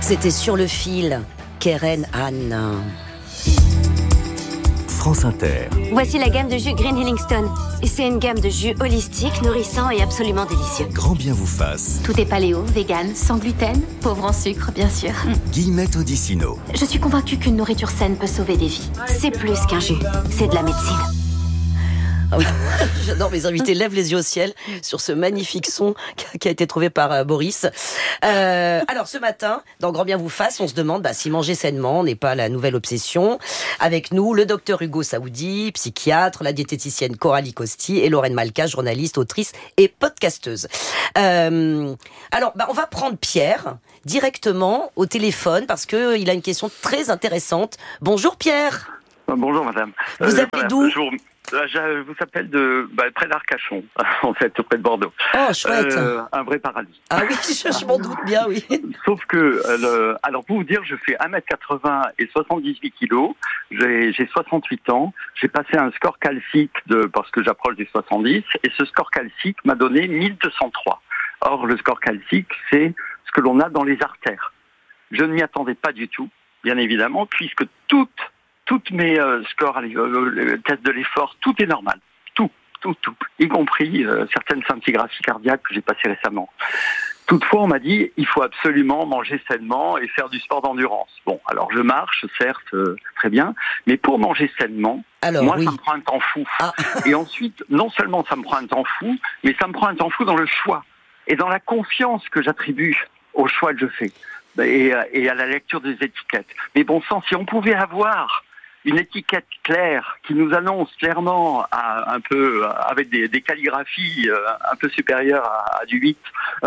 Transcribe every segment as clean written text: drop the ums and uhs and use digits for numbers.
C'était Sur le fil, Keren Anne. France Inter. Voici la gamme de jus Green Hillingston. Et c'est une gamme de jus holistique, nourrissant et absolument délicieux. Grand bien vous fasse. Tout est paléo, vegan, sans gluten, pauvre en sucre, bien sûr. Guillemette Odissino. Je suis convaincue qu'une nourriture saine peut sauver des vies. C'est plus qu'un jus, c'est de la médecine. J'adore, mes invités lèvent les yeux au ciel sur ce magnifique son qui a été trouvé par Boris. Alors ce matin, dans Grand bien vous fasse, on se demande si manger sainement n'est pas la nouvelle obsession. Avec nous, le docteur Hugo Saoudi, psychiatre, la diététicienne Coralie Costi et Lorraine Malka, journaliste, autrice et podcasteuse. Alors, on va prendre Pierre directement au téléphone parce que il a une question très intéressante. Bonjour Pierre. Bonjour madame. Vous appelez d'où ? Je vous appelle de près d'Arcachon, en fait, près de Bordeaux. Oh, chouette. Un vrai paradis. Ah oui, je m'en doute bien, oui. Sauf que, alors pour vous dire, je fais 1m80 et 78 kilos, j'ai 68 ans, j'ai passé un score calcique parce que j'approche des 70, et ce score calcique m'a donné 1203. Or, le score calcique, c'est ce que l'on a dans les artères. Je ne m'y attendais pas du tout, bien évidemment, puisque toutes mes scores, le test de l'effort, tout est normal. Tout. Y compris certaines scintigraphies cardiaques que j'ai passées récemment. Toutefois, on m'a dit, il faut absolument manger sainement et faire du sport d'endurance. Bon, alors je marche, certes, très bien, mais pour manger sainement, ça me prend un temps fou. Ah. Et ensuite, non seulement ça me prend un temps fou, mais ça me prend un temps fou dans le choix et dans la confiance que j'attribue au choix que je fais et à la lecture des étiquettes. Mais bon sang, si on pouvait avoir une étiquette claire qui nous annonce clairement un peu avec des calligraphies un peu supérieures à du 8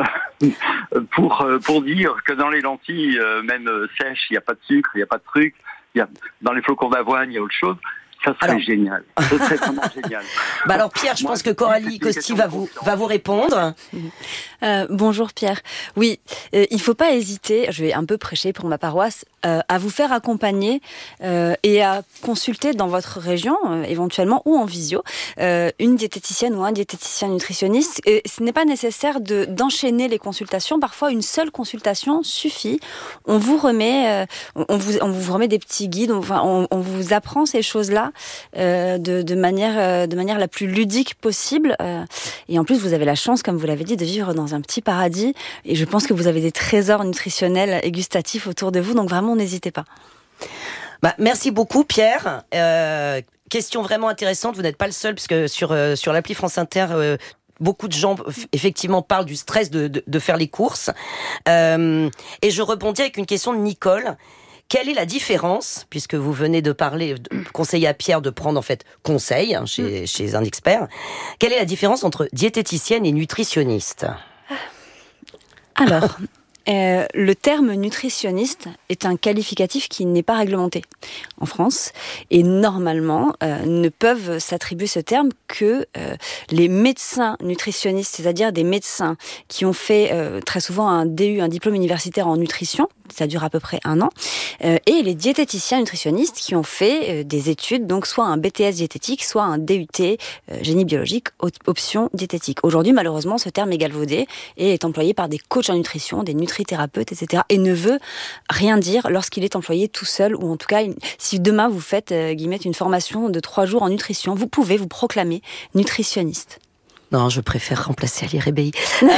pour dire que dans les lentilles même sèches, il n'y a pas de sucre, il n'y a pas de truc, dans les flocons d'avoine, il y a autre chose. Ça serait génial. Ce serait vraiment génial. Alors Pierre, je pense que Coralie Costi va vous répondre. Bonjour Pierre. Oui, il ne faut pas hésiter, je vais un peu prêcher pour ma paroisse, à vous faire accompagner et à consulter dans votre région, éventuellement, ou en visio, une diététicienne ou un diététicien nutritionniste. Et ce n'est pas nécessaire d'enchaîner les consultations. Parfois, une seule consultation suffit. On vous remet, on vous remet des petits guides, on vous apprend ces choses-là de manière la plus ludique possible. Et en plus, vous avez la chance, comme vous l'avez dit, de vivre dans un petit paradis. Et je pense que vous avez des trésors nutritionnels et gustatifs autour de vous. Donc vraiment, n'hésitez pas. Merci beaucoup, Pierre. Question vraiment intéressante. Vous n'êtes pas le seul, puisque sur l'appli France Inter, beaucoup de gens, effectivement, parlent du stress de faire les courses. Et je rebondis avec une question de Nicole. Quelle est la différence, puisque vous venez de parler, de conseiller à Pierre de prendre en fait conseil chez un expert, quelle est la différence entre diététicienne et nutritionniste ? Alors, le terme nutritionniste est un qualificatif qui n'est pas réglementé en France et normalement ne peuvent s'attribuer ce terme que les médecins nutritionnistes, c'est-à-dire des médecins qui ont fait très souvent un DU, un diplôme universitaire en nutrition, ça dure à peu près 1 an, et les diététiciens nutritionnistes qui ont fait des études, donc soit un BTS diététique, soit un DUT génie biologique, option diététique. Aujourd'hui, malheureusement, ce terme est galvaudé et est employé par des coachs en nutrition, des nutrithérapeutes, etc. et ne veut rien dire lorsqu'il est employé tout seul, ou en tout cas, si demain vous faites, Guillemette, une formation de 3 jours en nutrition, vous pouvez vous proclamer nutritionniste. Non, je préfère remplacer Ali Rebéi.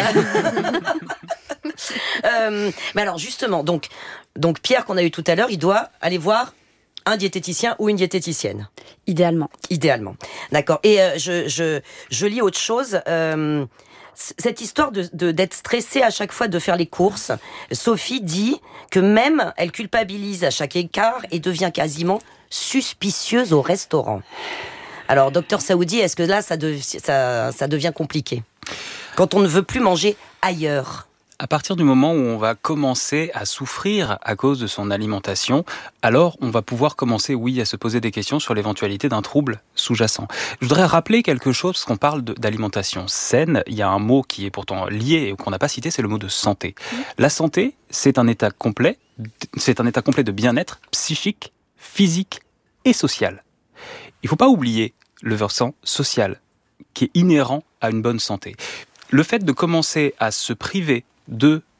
Mais alors justement, donc Pierre qu'on a eu tout à l'heure, il doit aller voir un diététicien ou une diététicienne. Idéalement. D'accord. Et je lis autre chose. Cette histoire d'être stressée à chaque fois de faire les courses, Sophie dit que même elle culpabilise à chaque écart et devient quasiment suspicieuse au restaurant. Alors, docteur Saoudi, est-ce que là, ça devient compliqué quand on ne veut plus manger ailleurs ? À partir du moment où on va commencer à souffrir à cause de son alimentation, alors on va pouvoir commencer, à se poser des questions sur l'éventualité d'un trouble sous-jacent. Je voudrais rappeler quelque chose, parce qu'on parle d'alimentation saine. Il y a un mot qui est pourtant lié et qu'on n'a pas cité, c'est le mot de santé. La santé, c'est un état complet de bien-être psychique, physique et social. Il ne faut pas oublier le versant social qui est inhérent à une bonne santé. Le fait de commencer à se priver de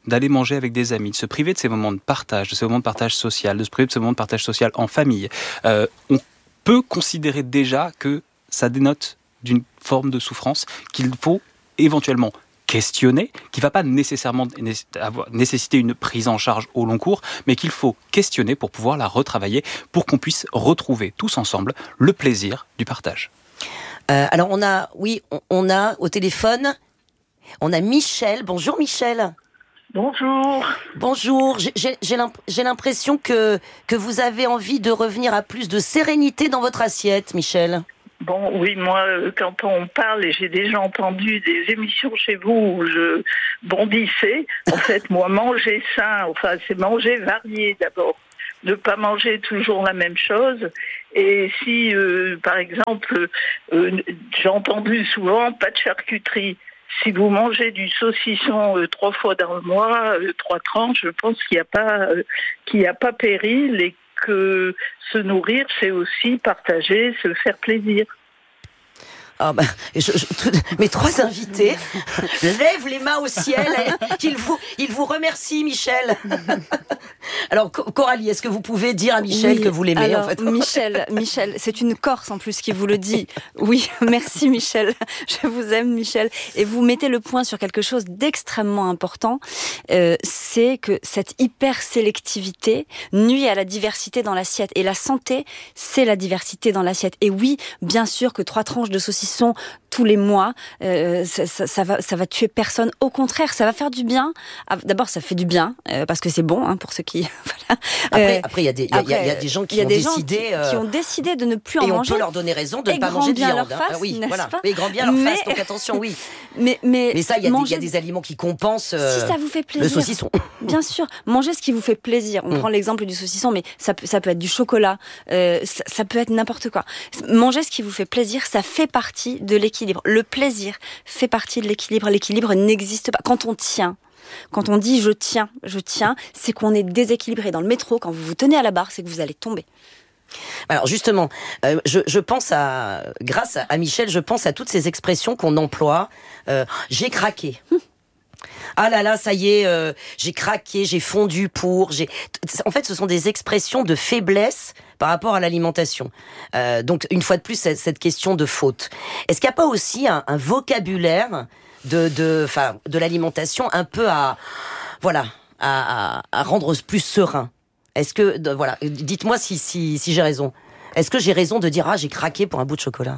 d'aller manger avec des amis, de se priver de ces moments de partage, de ces moments de partage social, de se priver de ces moments de partage social en famille, on peut considérer déjà que ça dénote d'une forme de souffrance qu'il faut éventuellement questionner, qui ne va pas nécessairement nécessiter une prise en charge au long cours, mais qu'il faut questionner pour pouvoir la retravailler, pour qu'on puisse retrouver tous ensemble le plaisir du partage. Alors on a au téléphone, on a Michel. Bonjour Michel. Bonjour. Bonjour. J'ai l'impression que vous avez envie de revenir à plus de sérénité dans votre assiette, Michel. Bon, oui, moi, quand on parle, et j'ai déjà entendu des émissions chez vous où je bondissais, en fait, moi, manger sain, enfin, c'est manger varié d'abord. Ne pas manger toujours la même chose. Et si, par exemple, j'ai entendu souvent, pas de charcuterie. Si vous mangez du saucisson 3 fois dans le mois, 3 tranches, je pense qu'il n'y a pas péril et que se nourrir, c'est aussi partager, se faire plaisir. Ah ben, mes 3 invités lèvent les mains au ciel. Ils vous remercient, Michel. Alors, Coralie, est-ce que vous pouvez dire à Michel que vous l'aimez, alors, en fait? Michel, c'est une Corse en plus qui vous le dit. Oui, merci Michel. Je vous aime, Michel. Et vous mettez le point sur quelque chose d'extrêmement important. C'est que cette hyper-sélectivité nuit à la diversité dans l'assiette. Et la santé, c'est la diversité dans l'assiette. Et oui, bien sûr que 3 tranches de saucisson tous les mois, ça va tuer personne. Au contraire, ça va faire du bien. D'abord, ça fait du bien parce que c'est bon pour ceux qui. Voilà. Après, il y a des gens qui ont décidé de ne plus en manger. Et on peut leur donner raison de ne pas manger de viande. Oui, voilà. Et grand bien leur face. Donc attention, oui. Mais ça, il y a des aliments qui compensent. Si ça vous fait plaisir. Le saucisson. Bien sûr, mangez ce qui vous fait plaisir. On prend l'exemple du saucisson, mais ça peut être du chocolat, ça peut être n'importe quoi. Mangez ce qui vous fait plaisir, ça fait partie de l'équilibre. Le plaisir fait partie de l'équilibre. L'équilibre n'existe pas. Quand on dit je tiens, c'est qu'on est déséquilibré. Dans le métro, quand vous vous tenez à la barre, c'est que vous allez tomber. Alors justement, je pense grâce à Michel, je pense à toutes ces expressions qu'on emploie. J'ai craqué. Ah là là, ça y est, j'ai craqué, j'ai fondu En fait, ce sont des expressions de faiblesse par rapport à l'alimentation. Donc, une fois de plus, cette question de faute. Est-ce qu'il n'y a pas aussi un vocabulaire de l'alimentation un peu à rendre plus serein? Est-ce que, dites-moi si j'ai raison. Est-ce que j'ai raison de dire j'ai craqué pour un bout de chocolat?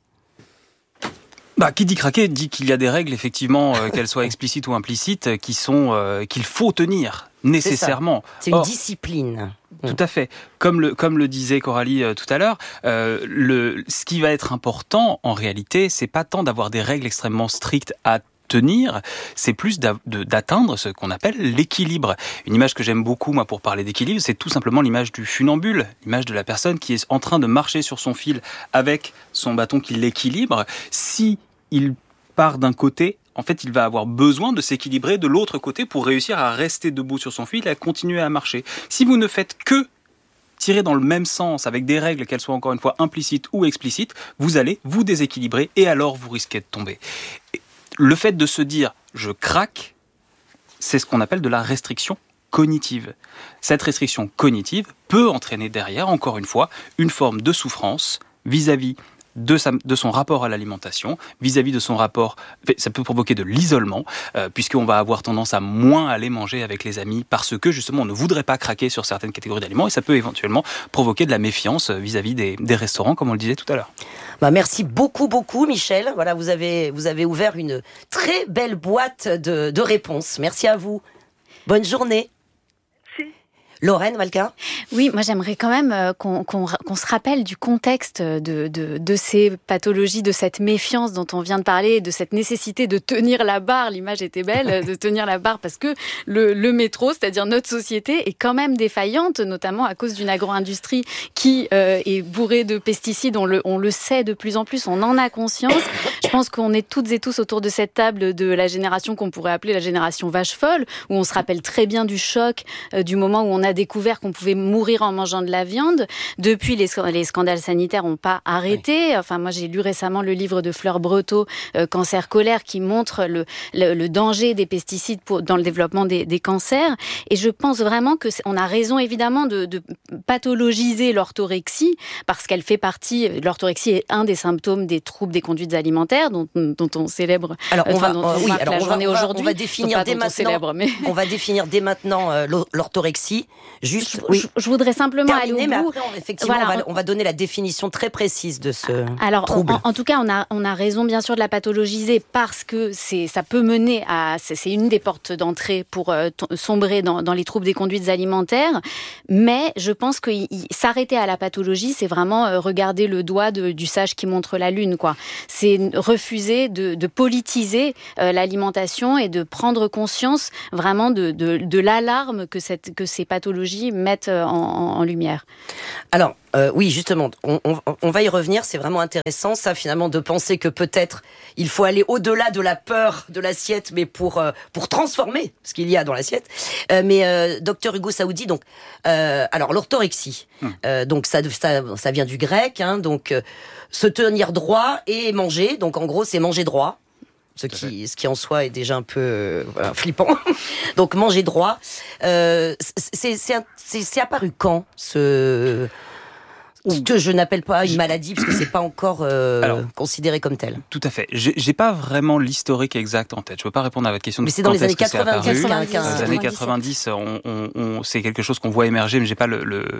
Qui dit craquer dit qu'il y a des règles, effectivement, qu'elles soient explicites ou implicites, qu'il faut tenir nécessairement. C'est une discipline. Tout à fait. Comme le disait Coralie tout à l'heure, ce qui va être important, en réalité, c'est pas tant d'avoir des règles extrêmement strictes à tenir, c'est plus d'atteindre ce qu'on appelle l'équilibre. Une image que j'aime beaucoup, moi, pour parler d'équilibre, c'est tout simplement l'image du funambule, l'image de la personne qui est en train de marcher sur son fil avec son bâton qui l'équilibre. Si il part d'un côté, en fait, il va avoir besoin de s'équilibrer de l'autre côté pour réussir à rester debout sur son fil et à continuer à marcher. Si vous ne faites que tirer dans le même sens avec des règles, qu'elles soient encore une fois implicites ou explicites, vous allez vous déséquilibrer et alors vous risquez de tomber. Le fait de se dire « je craque », c'est ce qu'on appelle de la restriction cognitive. Cette restriction cognitive peut entraîner derrière, encore une fois, une forme de souffrance vis-à-vis de son rapport à l'alimentation, vis-à-vis de son rapport, ça peut provoquer de l'isolement, puisqu'on va avoir tendance à moins aller manger avec les amis, parce que justement on ne voudrait pas craquer sur certaines catégories d'aliments, et ça peut éventuellement provoquer de la méfiance vis-à-vis des restaurants, comme on le disait tout à l'heure. Merci beaucoup Michel. Voilà, vous avez ouvert une très belle boîte de réponses. Merci à vous. Bonne journée. Lorraine Malka? Oui, moi j'aimerais quand même qu'on se rappelle du contexte de ces pathologies, de cette méfiance dont on vient de parler, de cette nécessité de tenir la barre. L'image était belle, de tenir la barre, parce que le métro, c'est-à-dire notre société, est quand même défaillante, notamment à cause d'une agro-industrie qui est bourrée de pesticides. On le sait de plus en plus, on en a conscience. Je pense qu'on est toutes et tous autour de cette table de la génération qu'on pourrait appeler la génération vache folle, où on se rappelle très bien du choc du moment où on a découvert qu'on pouvait mourir en mangeant de la viande. Depuis, les scandales sanitaires n'ont pas arrêté. Enfin, moi, j'ai lu récemment le livre de Fleur Breteau, Cancer colère, qui montre le danger des pesticides dans le développement des cancers. Et je pense vraiment qu'on a raison, évidemment, de pathologiser l'orthorexie, parce qu'elle fait partie, l'orthorexie est un des symptômes des troubles des conduites alimentaires, dont on célèbre. Alors, on va définir dès maintenant l'orthorexie. Juste, je voudrais simplement aller au bout. Mais après, effectivement, on va donner la définition très précise de ce trouble. En tout cas, on a raison, bien sûr, de la pathologiser, parce que ça peut mener à... C'est une des portes d'entrée pour sombrer dans les troubles des conduites alimentaires. Mais je pense que s'arrêter à la pathologie, c'est vraiment regarder le doigt du sage qui montre la lune, quoi. C'est refuser de politiser l'alimentation et de prendre conscience vraiment de l'alarme que ces pathologies mettent en lumière. Alors, oui, justement, on va y revenir. C'est vraiment intéressant, ça, finalement, de penser que peut-être il faut aller au-delà de la peur de l'assiette, mais pour transformer ce qu'il y a dans l'assiette. Docteur Hugo Saoudi, donc, alors l'orthorexie, donc ça vient du grec, hein, donc se tenir droit et manger. Donc en gros, c'est manger droit. Ce qui en soi est déjà un peu flippant. Donc manger droit. C'est apparu quand ce que je n'appelle pas une maladie, parce que c'est pas encore considéré comme tel. Tout à fait. J'ai pas vraiment l'historique exact en tête. Je peux pas répondre à votre question. Mais c'est dans les années 90. Dans les années 90, c'est quelque chose qu'on voit émerger, mais j'ai pas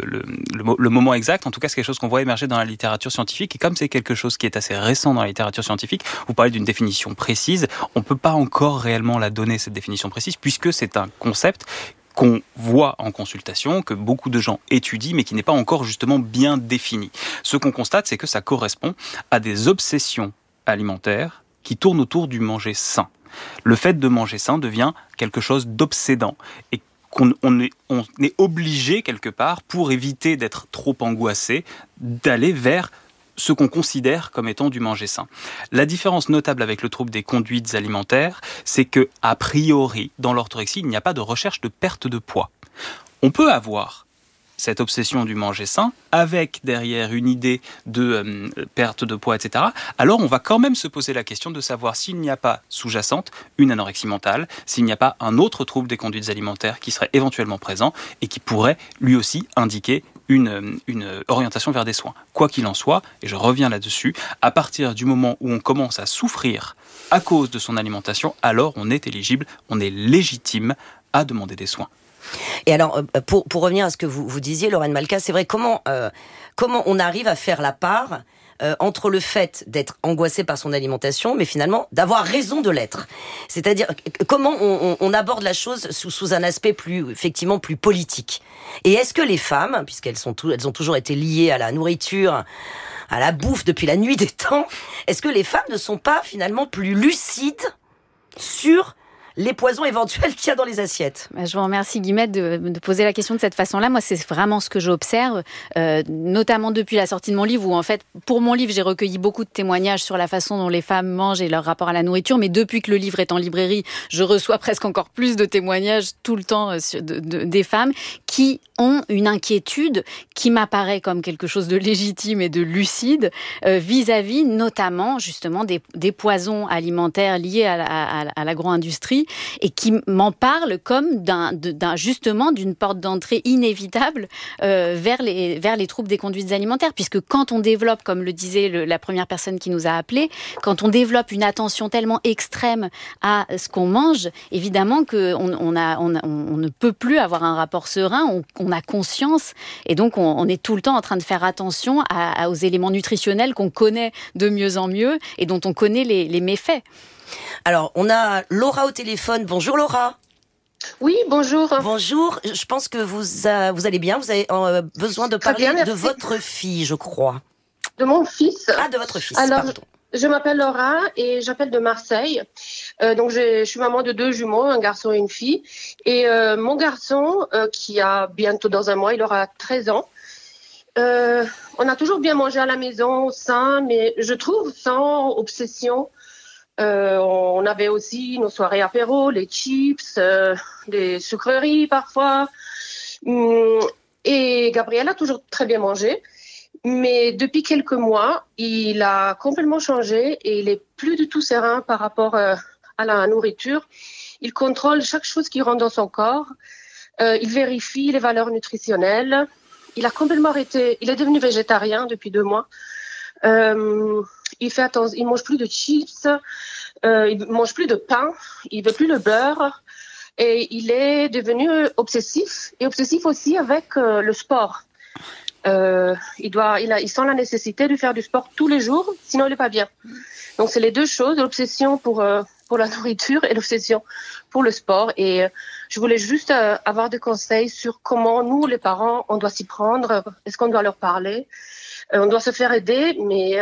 le moment exact. En tout cas, c'est quelque chose qu'on voit émerger dans la littérature scientifique. Et comme c'est quelque chose qui est assez récent dans la littérature scientifique, vous parlez d'une définition précise. On peut pas encore réellement la donner, cette définition précise, puisque c'est un concept qu'on voit en consultation, que beaucoup de gens étudient, mais qui n'est pas encore justement bien défini. Ce qu'on constate, c'est que ça correspond à des obsessions alimentaires qui tournent autour du manger sain. Le fait de manger sain devient quelque chose d'obsédant et qu'on est obligé quelque part, pour éviter d'être trop angoissé, d'aller vers ce qu'on considère comme étant du manger sain. La différence notable avec le trouble des conduites alimentaires, c'est que, a priori, dans l'orthorexie, il n'y a pas de recherche de perte de poids. On peut avoir cette obsession du manger sain, avec derrière une idée de perte de poids, etc., alors on va quand même se poser la question de savoir s'il n'y a pas sous-jacente une anorexie mentale, s'il n'y a pas un autre trouble des conduites alimentaires qui serait éventuellement présent et qui pourrait lui aussi indiquer une orientation vers des soins. Quoi qu'il en soit, et je reviens là-dessus, à partir du moment où on commence à souffrir à cause de son alimentation, alors on est éligible, on est légitime à demander des soins. Et alors, pour revenir à ce que vous disiez, Lorraine Malka, c'est vrai, comment on arrive à faire la part entre le fait d'être angoissé par son alimentation, mais finalement d'avoir raison de l'être. C'est-à-dire, comment on aborde la chose sous un aspect effectivement plus politique. Et est-ce que les femmes, puisqu'elles elles ont toujours été liées à la nourriture, à la bouffe depuis la nuit des temps, est-ce que les femmes ne sont pas finalement plus lucides sur les poisons éventuels qu'il y a dans les assiettes? Je vous remercie, Guillemette, de poser la question de cette façon-là. Moi, c'est vraiment ce que j'observe, notamment depuis la sortie de mon livre, où en fait, pour mon livre, j'ai recueilli beaucoup de témoignages sur la façon dont les femmes mangent et leur rapport à la nourriture. Mais depuis que le livre est en librairie, je reçois presque encore plus de témoignages tout le temps des femmes qui ont une inquiétude qui m'apparaît comme quelque chose de légitime et de lucide vis-à-vis notamment justement des poisons alimentaires liés à l'agro-industrie, et qui m'en parle comme justement d'une porte d'entrée inévitable vers les troubles des conduites alimentaires, puisque quand on développe, comme le disait la première personne qui nous a appelé, quand on développe une attention tellement extrême à ce qu'on mange, évidemment qu'on ne peut plus avoir un rapport serein, on a conscience, et donc on est tout le temps en train de faire attention aux éléments nutritionnels qu'on connaît de mieux en mieux et dont on connaît les méfaits. Alors, on a Laura au téléphone. Bonjour Laura. Oui, bonjour. Bonjour, je pense que vous allez bien. Vous avez besoin de parler de votre fille, je crois. De mon fils. Ah, de votre fils, alors, pardon. Je m'appelle Laura et j'appelle de Marseille. Donc, je suis maman de 2 jumeaux, un garçon et une fille. Et mon garçon, qui a bientôt dans un mois, il aura 13 ans. On a toujours bien mangé à la maison, sain, mais je trouve sans obsession. On avait aussi nos soirées apéro, les chips, des sucreries parfois. Et Gabriel a toujours très bien mangé. Mais depuis quelques mois, il a complètement changé et il est plus du tout serein par rapport à la nourriture. Il contrôle chaque chose qui rentre dans son corps. Il vérifie les valeurs nutritionnelles. Il a complètement arrêté. Il est devenu végétarien depuis 2 mois. Il fait attention. Il mange plus de chips. Il mange plus de pain. Il veut plus le beurre. Et il est devenu obsessif. Et obsessif aussi avec le sport. Il sent la nécessité de faire du sport tous les jours, sinon il n'est pas bien. Donc c'est les 2 choses, l'obsession pour la nourriture et l'obsession pour le sport. Et je voulais juste avoir des conseils sur comment nous, les parents, on doit s'y prendre. Est-ce qu'on doit leur parler? On doit se faire aider, mais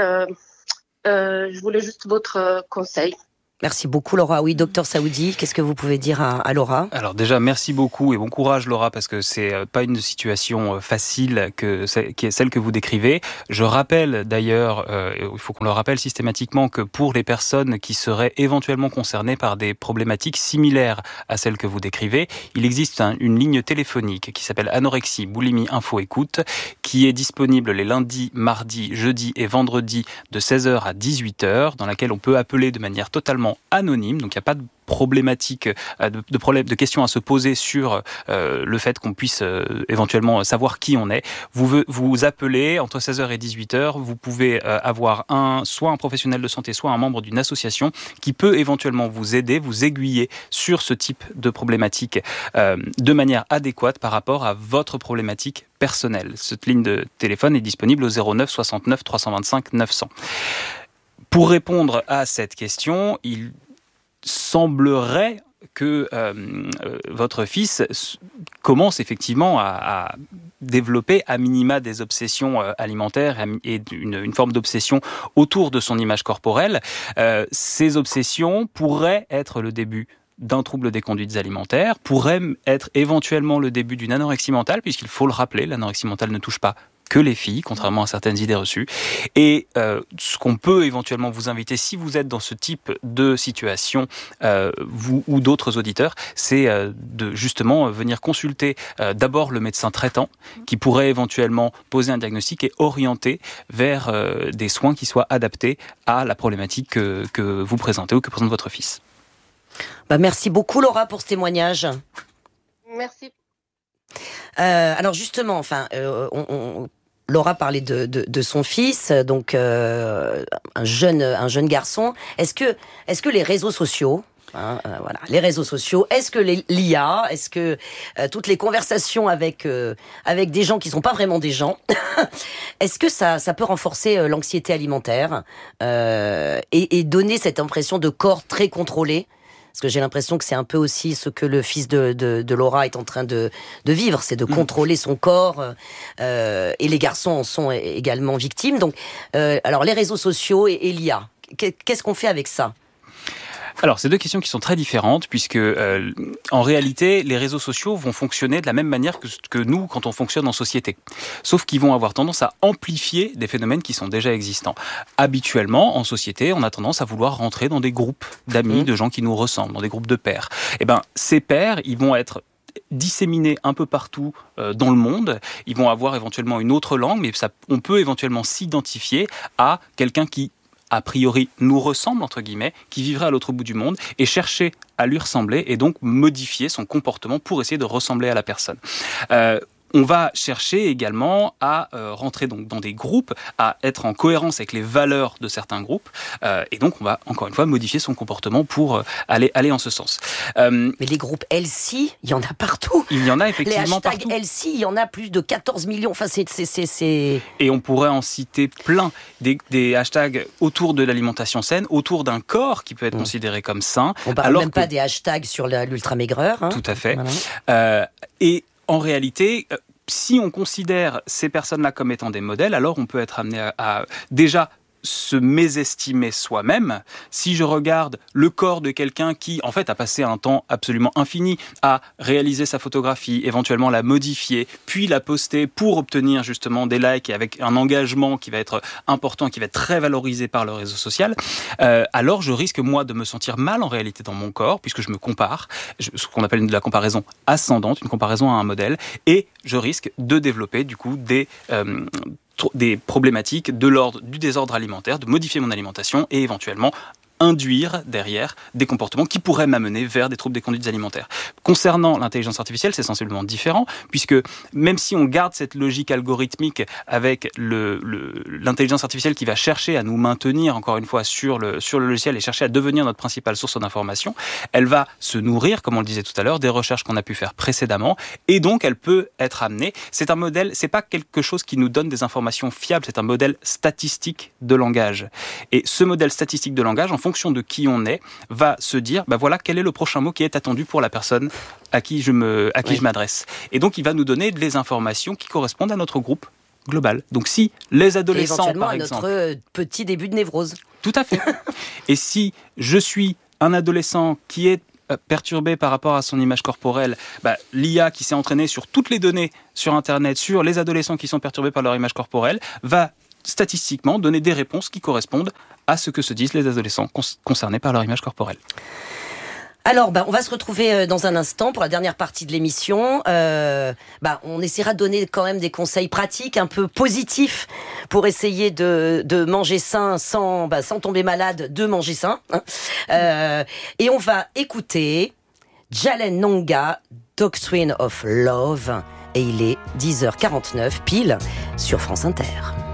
je voulais juste votre conseil. Merci beaucoup Laura. Oui, docteur Saoudi, qu'est-ce que vous pouvez dire à Laura ? Alors déjà, merci beaucoup et bon courage Laura, parce que c'est pas une situation facile qui est celle que vous décrivez. Je rappelle d'ailleurs, il faut qu'on le rappelle systématiquement, que pour les personnes qui seraient éventuellement concernées par des problématiques similaires à celles que vous décrivez, il existe une ligne téléphonique qui s'appelle Anorexie, Boulimie, Info, Écoute, qui est disponible les lundis, mardis, jeudis et vendredis de 16h à 18h, dans laquelle on peut appeler de manière totalement anonyme, donc il n'y a pas de problématique, de questions à se poser sur le fait qu'on puisse éventuellement savoir qui on est. Vous appelez entre 16h et 18h, vous pouvez avoir soit un professionnel de santé, soit un membre d'une association qui peut éventuellement vous aider, vous aiguiller sur ce type de problématique de manière adéquate par rapport à votre problématique personnelle. Cette ligne de téléphone est disponible au 09 69 325 900. Pour répondre à cette question, il semblerait que votre fils commence effectivement à développer à minima des obsessions alimentaires et une forme d'obsession autour de son image corporelle. Ces obsessions pourraient être le début d'un trouble des conduites alimentaires, pourraient être éventuellement le début d'une anorexie mentale, puisqu'il faut le rappeler, l'anorexie mentale ne touche pas que les filles, contrairement à certaines idées reçues. Et ce qu'on peut éventuellement vous inviter, si vous êtes dans ce type de situation, vous ou d'autres auditeurs, c'est de justement venir consulter d'abord le médecin traitant, qui pourrait éventuellement poser un diagnostic et orienter vers des soins qui soient adaptés à la problématique que vous présentez ou que présente votre fils. Merci beaucoup Laura pour ce témoignage. Merci. Alors justement, Laura parlait de son fils, donc un jeune garçon. Est-ce que les réseaux sociaux, les réseaux sociaux, est-ce que l'IA, est-ce que toutes les conversations avec des gens qui sont pas vraiment des gens, est-ce que ça peut renforcer l'anxiété alimentaire et donner cette impression de corps très contrôlé? Parce que j'ai l'impression que c'est un peu aussi ce que le fils de Laura est en train de vivre, c'est de contrôler son corps, et les garçons en sont également victimes. Donc, alors les réseaux sociaux et l'IA, qu'est-ce qu'on fait avec ça ? Alors, c'est 2 questions qui sont très différentes, puisque en réalité, les réseaux sociaux vont fonctionner de la même manière que nous quand on fonctionne en société. Sauf qu'ils vont avoir tendance à amplifier des phénomènes qui sont déjà existants. Habituellement, en société, on a tendance à vouloir rentrer dans des groupes d'amis, de gens qui nous ressemblent, dans des groupes de pairs. Et ben, ces pairs, ils vont être disséminés un peu partout dans le monde. Ils vont avoir éventuellement une autre langue, mais on peut éventuellement s'identifier à quelqu'un qui a priori nous ressemble, entre guillemets, qui vivrait à l'autre bout du monde, et chercher à lui ressembler et donc modifier son comportement pour essayer de ressembler à la personne. On va chercher également à rentrer donc dans des groupes, à être en cohérence avec les valeurs de certains groupes, et donc on va encore une fois modifier son comportement pour aller en ce sens. Mais les groupes Healthy, il y en a partout. Il y en a effectivement partout. Les hashtags Healthy, il y en a plus de 14 millions. Enfin, c'est... Et on pourrait en citer plein, des hashtags autour de l'alimentation saine, autour d'un corps qui peut être considéré comme sain. On parle même pas des hashtags sur l'ultra-maigreur. Tout à fait. Voilà. Et en réalité, si on considère ces personnes-là comme étant des modèles, alors on peut être amené à déjà se mésestimer soi-même, si je regarde le corps de quelqu'un qui, en fait, a passé un temps absolument infini à réaliser sa photographie, éventuellement la modifier, puis la poster pour obtenir justement des likes et avec un engagement qui va être important, qui va être très valorisé par le réseau social, alors je risque, moi, de me sentir mal en réalité dans mon corps, puisque je me compare, ce qu'on appelle de la comparaison ascendante, une comparaison à un modèle, et je risque de développer, du coup, des problématiques de l'ordre du désordre alimentaire, de modifier mon alimentation et éventuellement induire derrière des comportements qui pourraient m'amener vers des troubles des conduites alimentaires. Concernant l'intelligence artificielle, c'est sensiblement différent, puisque même si on garde cette logique algorithmique avec l'intelligence artificielle qui va chercher à nous maintenir, encore une fois, sur le logiciel et chercher à devenir notre principale source d'information, elle va se nourrir, comme on le disait tout à l'heure, des recherches qu'on a pu faire précédemment, et donc elle peut être amenée. C'est un modèle, c'est pas quelque chose qui nous donne des informations fiables, c'est un modèle statistique de langage. Et ce modèle statistique de langage, en fonction de qui on est, va se dire, voilà, quel est le prochain mot qui est attendu pour la personne à qui je m'adresse. Et donc, il va nous donner des informations qui correspondent à notre groupe global. Donc, si les adolescents, par exemple... à notre petit début de névrose. Tout à fait. Et si je suis un adolescent qui est perturbé par rapport à son image corporelle, l'IA qui s'est entraînée sur toutes les données sur Internet, sur les adolescents qui sont perturbés par leur image corporelle, va statistiquement donner des réponses qui correspondent à ce que se disent les adolescents concernés par leur image corporelle. Alors, on va se retrouver dans un instant pour la dernière partie de l'émission. On essaiera de donner quand même des conseils pratiques, un peu positifs, pour essayer de manger sain sans tomber malade, de manger sain. Et on va écouter Jalen Nonga, Doctrine of Love. Et il est 10h49 pile sur France Inter.